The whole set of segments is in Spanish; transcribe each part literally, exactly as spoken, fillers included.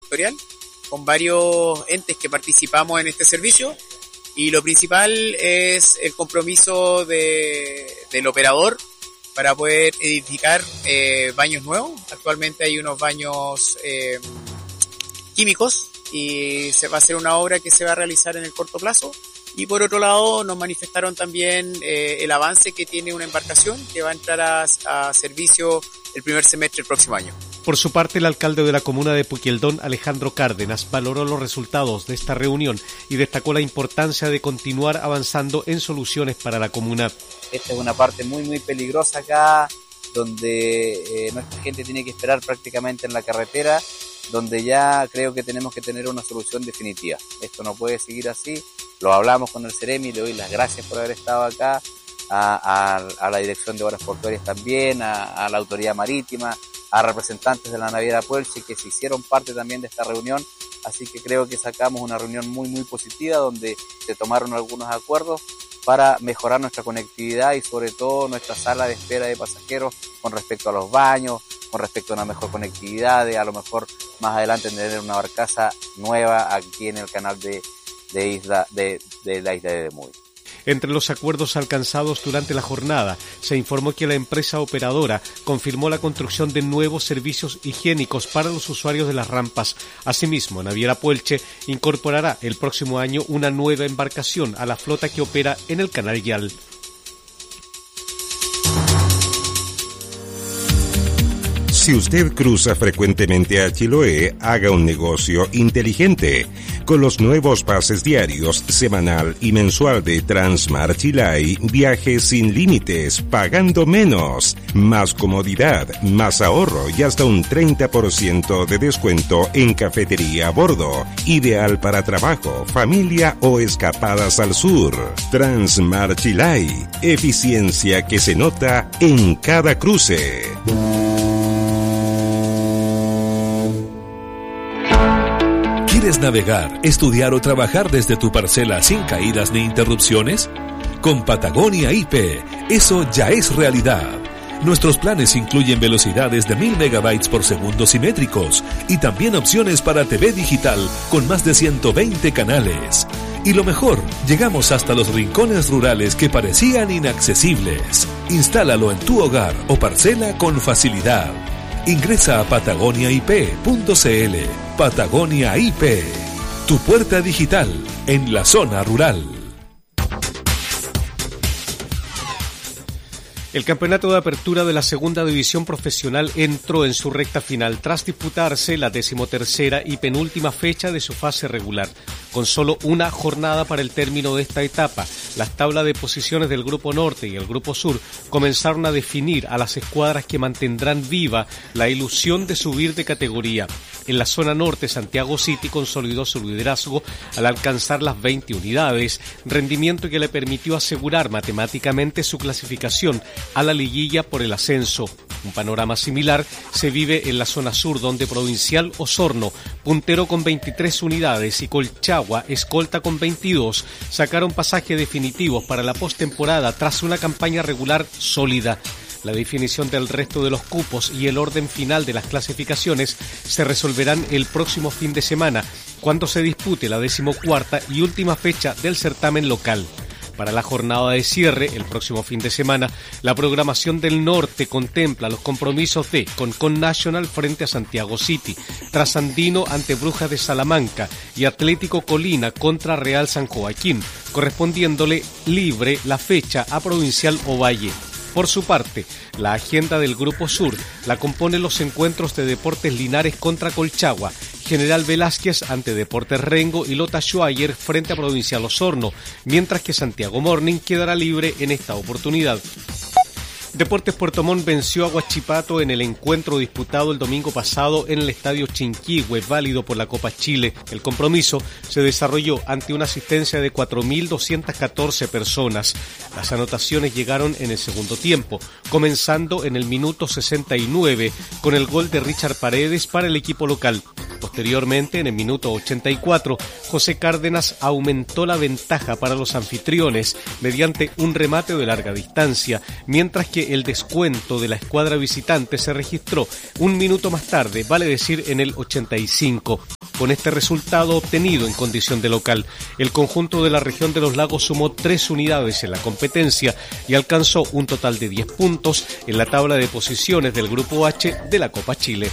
sectorial, con varios entes que participamos en este servicio, y lo principal es el compromiso de, del operador para poder edificar eh, baños nuevos. Actualmente hay unos baños eh, químicos y se va a hacer una obra que se va a realizar en el corto plazo. Y por otro lado nos manifestaron también eh, el avance que tiene una embarcación que va a entrar a, a servicio el primer semestre del próximo año. Por su parte, el alcalde de la comuna de Puquieldón, Alejandro Cárdenas, valoró los resultados de esta reunión y destacó la importancia de continuar avanzando en soluciones para la comuna. Esta es una parte muy muy peligrosa acá, donde eh, nuestra gente tiene que esperar prácticamente en la carretera, donde ya creo que tenemos que tener una solución definitiva. Esto no puede seguir así. Lo hablamos con el Ceremi, le doy las gracias por haber estado acá, a, a, a la Dirección de Obras Portuarias también, a, a la Autoridad Marítima, a representantes de la Naviera Puelche que se hicieron parte también de esta reunión. Así que creo que sacamos una reunión muy muy positiva donde se tomaron algunos acuerdos para mejorar nuestra conectividad y sobre todo nuestra sala de espera de pasajeros con respecto a los baños, con respecto a una mejor conectividad, de a lo mejor más adelante tener una barcaza nueva aquí en el canal de, de, isla, de, de la isla de Demuy. Entre los acuerdos alcanzados durante la jornada, se informó que la empresa operadora confirmó la construcción de nuevos servicios higiénicos para los usuarios de las rampas. Asimismo, Naviera Puelche incorporará el próximo año una nueva embarcación a la flota que opera en el Canal Yal. Si usted cruza frecuentemente a Chiloé, haga un negocio inteligente. Con los nuevos pases diarios, semanal y mensual de Transmar Chilay, viaje sin límites, pagando menos. Más comodidad, más ahorro y hasta un treinta por ciento de descuento en cafetería a bordo. Ideal para trabajo, familia o escapadas al sur. Transmar Chilay, eficiencia que se nota en cada cruce. ¿Quieres navegar, estudiar o trabajar desde tu parcela sin caídas ni interrupciones? Con Patagonia I P, eso ya es realidad. Nuestros planes incluyen velocidades de mil megabytes por segundo simétricos y también opciones para T V digital con más de ciento veinte canales. Y lo mejor, llegamos hasta los rincones rurales que parecían inaccesibles. Instálalo en tu hogar o parcela con facilidad. Ingresa a patagonia i p punto c l. Patagonia I P, tu puerta digital en la zona rural. El campeonato de apertura de la segunda división profesional entró en su recta final tras disputarse la decimotercera y penúltima fecha de su fase regular. Con solo una jornada para el término de esta etapa, las tablas de posiciones del Grupo Norte y el Grupo Sur comenzaron a definir a las escuadras que mantendrán viva la ilusión de subir de categoría. En la zona norte, Santiago City consolidó su liderazgo al alcanzar las veinte unidades, rendimiento que le permitió asegurar matemáticamente su clasificación a la liguilla por el ascenso. Un panorama similar se vive en la zona sur, donde Provincial Osorno, puntero con veintitrés unidades, y Colchagua, escolta con veintidós, sacaron pasaje definitivos para la postemporada tras una campaña regular sólida. La definición del resto de los cupos y el orden final de las clasificaciones se resolverán el próximo fin de semana, cuando se dispute la decimocuarta y última fecha del certamen local. Para la jornada de cierre, el próximo fin de semana, la programación del norte contempla los compromisos de Concon National frente a Santiago City, Trasandino ante Brujas de Salamanca y Atlético Colina contra Real San Joaquín, correspondiéndole libre la fecha a Provincial Ovalle. Por su parte, la agenda del Grupo Sur la componen los encuentros de Deportes Linares contra Colchagua, General Velázquez ante Deportes Rengo y Lota Schwager frente a Provincial Osorno, mientras que Santiago Morning quedará libre en esta oportunidad. Deportes Puerto Montt venció a Huachipato en el encuentro disputado el domingo pasado en el Estadio Chinquihue, válido por la Copa Chile. El compromiso se desarrolló ante una asistencia de cuatro mil doscientas catorce personas. Las anotaciones llegaron en el segundo tiempo, comenzando en el minuto sesenta y nueve con el gol de Richard Paredes para el equipo local. Posteriormente, en el minuto ochenta y cuatro, José Cárdenas aumentó la ventaja para los anfitriones mediante un remate de larga distancia, mientras que el descuento de la escuadra visitante se registró un minuto más tarde, vale decir en el ochenta y cinco. Con este resultado obtenido en condición de local, el conjunto de la región de los lagos sumó tres unidades en la competencia y alcanzó un total de diez puntos en la tabla de posiciones del Grupo H de la Copa Chile.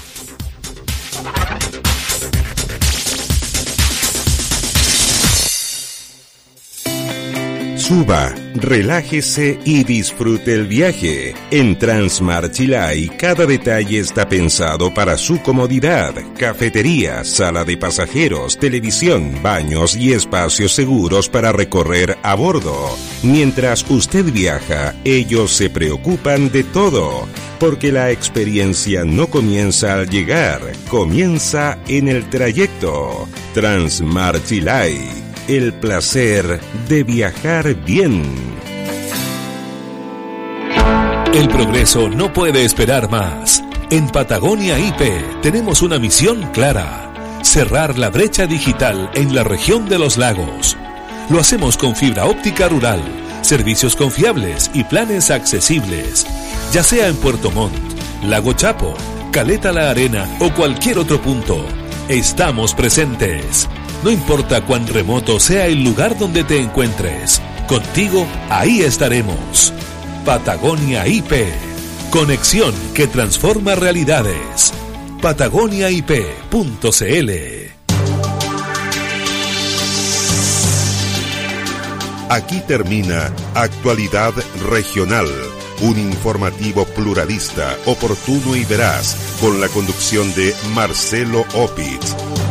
Suba, relájese y disfrute el viaje. En Transmar Chilay, cada detalle está pensado para su comodidad. Cafetería, sala de pasajeros, televisión, baños y espacios seguros para recorrer a bordo. Mientras usted viaja, ellos se preocupan de todo, porque la experiencia no comienza al llegar, comienza en el trayecto. Transmar Chilay. El placer de viajar bien. El progreso no puede esperar más. En Patagonia I P tenemos una misión clara: cerrar la brecha digital en la región de los lagos. Lo hacemos con fibra óptica rural, servicios confiables y planes accesibles. Ya sea en Puerto Montt, Lago Chapo, Caleta La Arena o cualquier otro punto, estamos presentes. No importa cuán remoto sea el lugar donde te encuentres, contigo ahí estaremos. Patagonia I P. Conexión que transforma realidades. patagonia i p punto c l. Aquí termina Actualidad Regional, un informativo pluralista, oportuno y veraz, con la conducción de Marcelo Opitz.